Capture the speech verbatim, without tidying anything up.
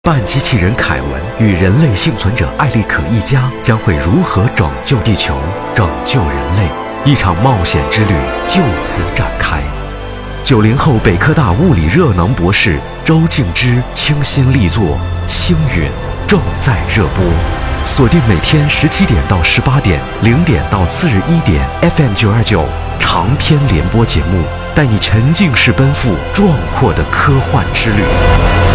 半机器人凯文与人类幸存者艾利可一家将会如何拯救地球、拯救人类？一场冒险之旅就此展开。九零后北科大物理热能博士周静之倾心力作《星陨》正在热播，锁定每天十七点到十八点、零点到次日一点 F M 九二九长篇联播节目，带你沉浸式奔赴壮阔的科幻之旅。